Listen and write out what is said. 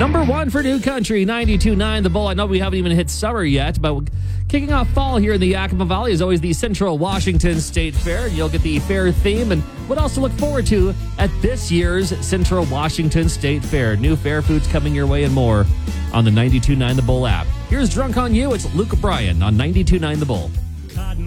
Number one for New Country, 92.9 The Bull. I know we haven't even hit summer yet, but kicking off fall here in the Yakima Valley is always the Central Washington State Fair. And you'll get the fair theme and what else to look forward to at this year's Central Washington State Fair. New fair foods coming your way and more on the 92.9 The Bull app. Here's Drunk on You. It's Luke Bryan on 92.9 The Bull.